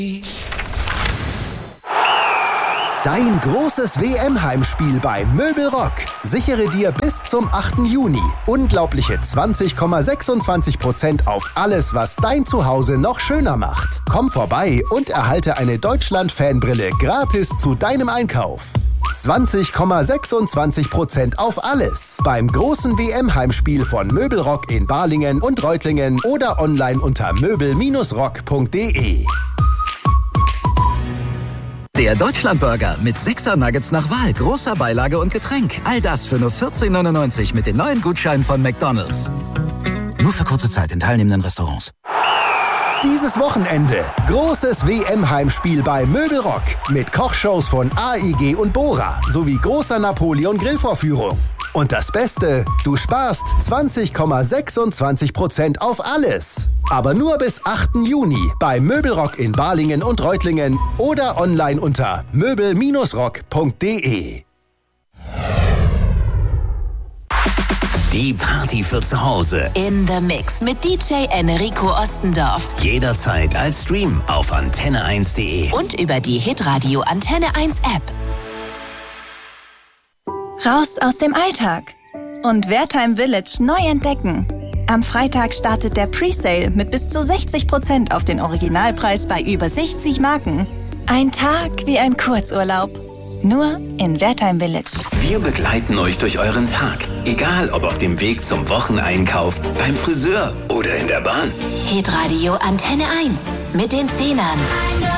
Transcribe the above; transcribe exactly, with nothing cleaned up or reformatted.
Dein großes W M-Heimspiel bei Möbelrock. Sichere dir bis zum achten Juni unglaubliche zwanzig Komma sechsundzwanzig Prozent auf alles, was dein Zuhause noch schöner macht. Komm vorbei und erhalte eine Deutschland-Fanbrille gratis zu deinem Einkauf. zwanzig Komma sechsundzwanzig Prozent auf alles beim großen W M-Heimspiel von Möbelrock in Balingen und Reutlingen oder online unter möbel rock punkt de. Der Deutschlandburger mit sechser Nuggets nach Wahl, großer Beilage und Getränk. All das für nur vierzehn neunundneunzig mit den neuen Gutscheinen von McDonald's. Nur für kurze Zeit in teilnehmenden Restaurants. Dieses Wochenende großes W M-Heimspiel bei Möbelrock mit Kochshows von A I G und Bora sowie großer Napoleon-Grillvorführung. Und das Beste, du sparst zwanzig Komma sechsundzwanzig Prozent auf alles. Aber nur bis achten Juni bei Möbelrock in Balingen und Reutlingen oder online unter möbel rock punkt de. Die Party für zu Hause. In the Mix mit D J Enrico Ostendorf. Jederzeit als Stream auf antenne eins punkt de. Und über die Hitradio Antenne eins App. Raus aus dem Alltag und Wertheim Village neu entdecken. Am Freitag startet der Presale mit bis zu sechzig Prozent auf den Originalpreis bei über sechzig Marken. Ein Tag wie ein Kurzurlaub. Nur in Wertheim Village. Wir begleiten euch durch euren Tag. Egal ob auf dem Weg zum Wocheneinkauf, beim Friseur oder in der Bahn. Hitradio Antenne eins mit den Zehnern.